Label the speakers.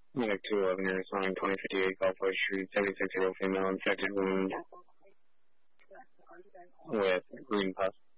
Speaker 1: Medic 211, you're responding 2058 Gulf Way Street, 76-year-old female, infected wound with green pus.